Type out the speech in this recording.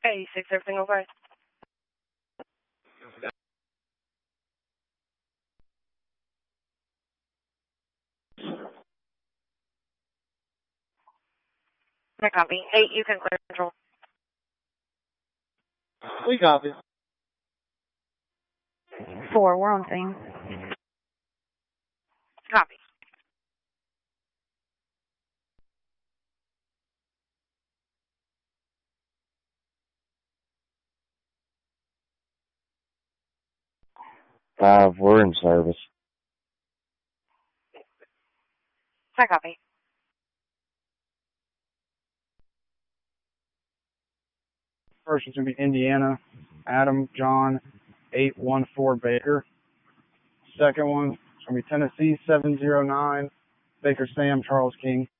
86, everything okay? I copy. 8, you can clear control. We copy. 4, we're on scene. Copy. We're in service. I copy. First is going to be Indiana, Adam, John, 814 Baker. Second one is going to be Tennessee, 709, Baker Sam, Charles King.